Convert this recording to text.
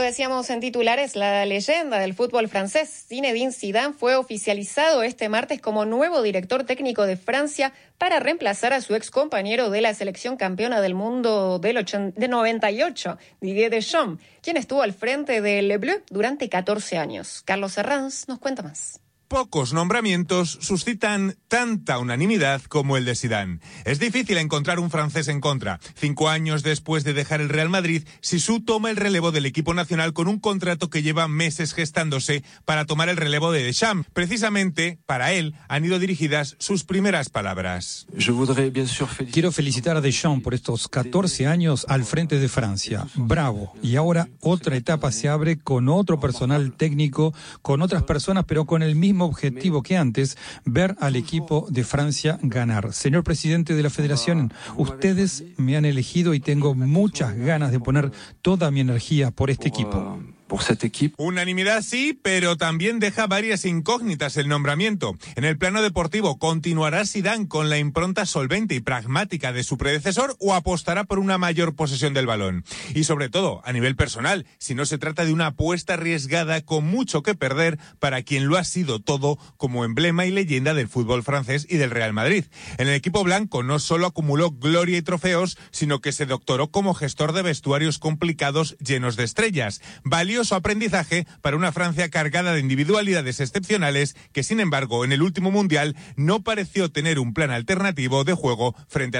lo decíamos en titulares, la leyenda del fútbol francés, Zinedine Zidane, fue oficializado este martes como nuevo director técnico de Francia para reemplazar a su ex compañero de la selección campeona del mundo de 98, Didier Deschamps, quien estuvo al frente del Le Bleu durante 14 años. Carlos Herranz nos cuenta más. Pocos nombramientos suscitan tanta unanimidad como el de Zidane. Es difícil encontrar un francés en contra. 5 años después de dejar el Real Madrid, Zizou toma el relevo del equipo nacional con un contrato que lleva meses gestándose para tomar el relevo de Deschamps. Precisamente, para él, han ido dirigidas sus primeras palabras. Quiero felicitar a Deschamps por estos 14 años al frente de Francia. Bravo. Y ahora otra etapa se abre con otro personal técnico, con otras personas, pero con el mismo objetivo que antes, ver al equipo de Francia ganar. Señor presidente de la Federación, ustedes me han elegido y tengo muchas ganas de poner toda mi energía por este equipo. Unanimidad sí, pero también deja varias incógnitas el nombramiento. En el plano deportivo, ¿continuará Zidane con la impronta solvente y pragmática de su predecesor o apostará por una mayor posesión del balón? Y sobre todo, a nivel personal, si no se trata de una apuesta arriesgada con mucho que perder para quien lo ha sido todo como emblema y leyenda del fútbol francés y del Real Madrid. En el equipo blanco no solo acumuló gloria y trofeos, sino que se doctoró como gestor de vestuarios complicados llenos de estrellas. Valioso aprendizaje para una Francia cargada de individualidades excepcionales que, sin embargo, en el último Mundial no pareció tener un plan alternativo de juego frente a